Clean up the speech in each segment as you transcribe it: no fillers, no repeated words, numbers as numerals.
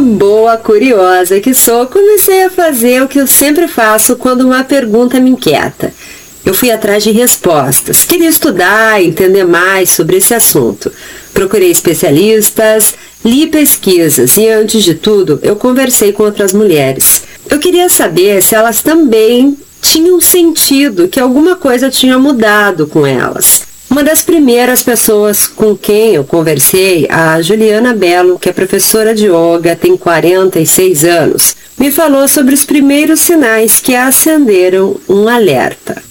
boa curiosa que sou, comecei a fazer o que eu sempre faço quando uma pergunta me inquieta. Eu fui atrás de respostas, queria estudar, entender mais sobre esse assunto. Procurei especialistas, li pesquisas e, antes de tudo, eu conversei com outras mulheres. Eu queria saber se elas também tinham sentido que alguma coisa tinha mudado com elas. Uma das primeiras pessoas com quem eu conversei, a Juliana Belo, que é professora de yoga, tem 46 anos, me falou sobre os primeiros sinais que acenderam um alerta.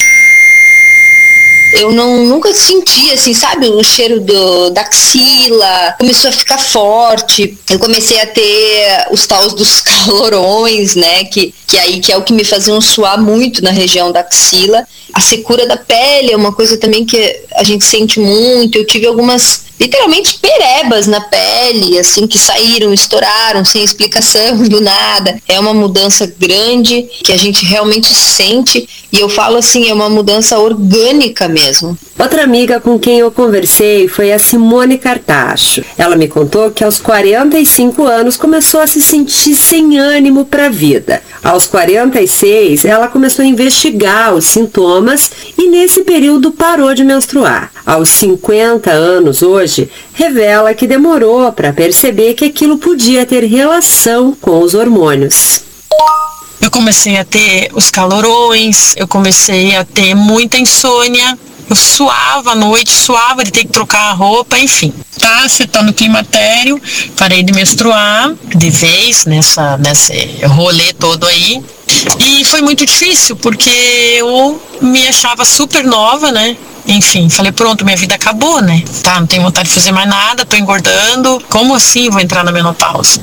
Eu nunca senti, assim, sabe, o cheiro da axila, começou a ficar forte, eu comecei a ter os tais dos calorões, né, que é o que me faziam suar muito na região da axila. A secura da pele é uma coisa também que a gente sente muito. Eu tive algumas, literalmente, perebas na pele, assim, que saíram, estouraram, sem explicação, do nada. É uma mudança grande que a gente realmente sente, e eu falo assim, é uma mudança orgânica mesmo. Outra amiga com quem eu conversei foi a Simone Cartacho. Ela me contou que aos 45 anos começou a se sentir sem ânimo para a vida. Aos 46, ela começou a investigar os sintomas e nesse período parou de menstruar. Aos 50 anos hoje, revela que demorou para perceber que aquilo podia ter relação com os hormônios. Eu comecei a ter os calorões, eu comecei a ter muita insônia. Eu suava à noite, suava de ter que trocar a roupa, enfim. Você tá no climatério, parei de menstruar de vez nesse rolê todo aí. E foi muito difícil, porque eu me achava super nova, né? Enfim, falei, pronto, minha vida acabou, né? Não tenho vontade de fazer mais nada, tô engordando. Como assim vou entrar na menopausa?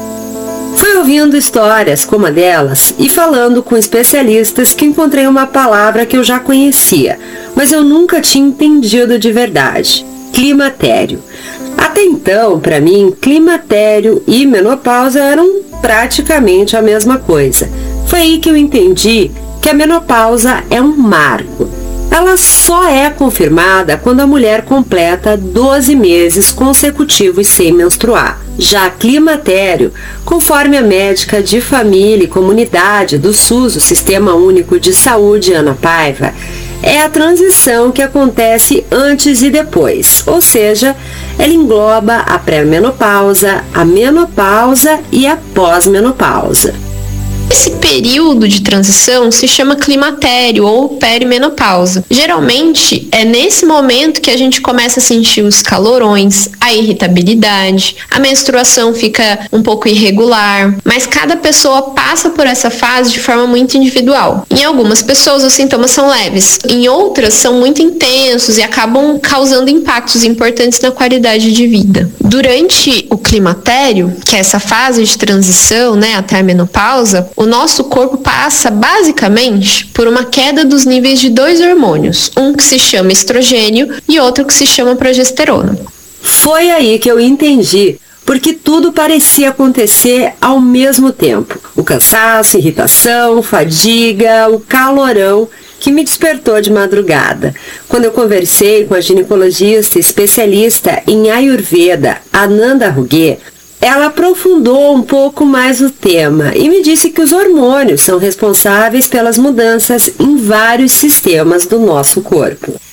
Fui ouvindo histórias como a delas e falando com especialistas que encontrei uma palavra que eu já conhecia, mas eu nunca tinha entendido de verdade: climatério. Até então, para mim, climatério e menopausa eram praticamente a mesma coisa. Foi aí que eu entendi que a menopausa é um marco. Ela só é confirmada quando a mulher completa 12 meses consecutivos sem menstruar. Já climatério, conforme a médica de família e comunidade do SUS, o Sistema Único de Saúde, Ana Paiva, é a transição que acontece antes e depois, ou seja, ela engloba a pré-menopausa, a menopausa e a pós-menopausa. Esse período de transição se chama climatério ou perimenopausa. Geralmente, é nesse momento que a gente começa a sentir os calorões, a irritabilidade, a menstruação fica um pouco irregular, mas cada pessoa passa por essa fase de forma muito individual. Em algumas pessoas, os sintomas são leves, em outras são muito intensos e acabam causando impactos importantes na qualidade de vida. Durante o climatério, que é essa fase de transição, né, até a menopausa, o nosso corpo passa basicamente por uma queda dos níveis de 2 hormônios, um que se chama estrogênio e outro que se chama progesterona. Foi aí que eu entendi, porque tudo parecia acontecer ao mesmo tempo. O cansaço, irritação, fadiga, o calorão que me despertou de madrugada. Quando eu conversei com a ginecologista especialista em Ayurveda, Ananda Ruge, ela aprofundou um pouco mais o tema e me disse que os hormônios são responsáveis pelas mudanças em vários sistemas do nosso corpo.